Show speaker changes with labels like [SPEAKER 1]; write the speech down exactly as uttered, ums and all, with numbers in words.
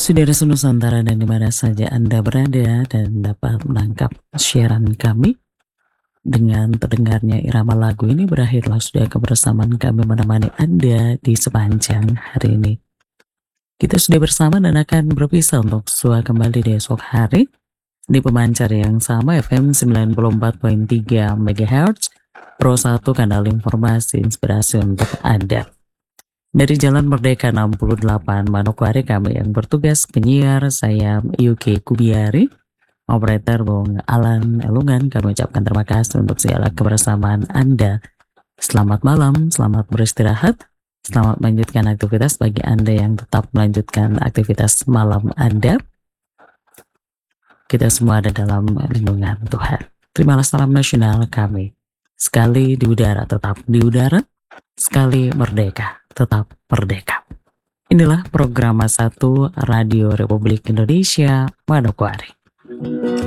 [SPEAKER 1] Saudara Nusantara dan di mana saja Anda berada dan dapat menangkap siaran kami dengan terdengarnya irama lagu ini, berakhirlah sudah kebersamaan kami menemani Anda di sepanjang hari ini. Kita sudah bersama dan akan berpisah untuk sua kembali di esok hari di pemancar yang sama F M sembilan puluh empat koma tiga megahertz Pro satu, kanal informasi inspirasi untuk Anda. Dari Jalan Merdeka enam puluh delapan Manokwari, kami yang bertugas penyiar, saya Yuki Kubiari, operator Bung Alan Elungan. Kami ucapkan terima kasih untuk segala kebersamaan Anda. Selamat malam, selamat beristirahat, selamat melanjutkan aktivitas bagi Anda yang tetap melanjutkan aktivitas malam Anda. Kita semua ada dalam lindungan Tuhan. Terimalah salam nasional kami. Sekali di udara tetap di udara, sekali merdeka tetap merdeka. Inilah program satu Radio Republik Indonesia Manokwari.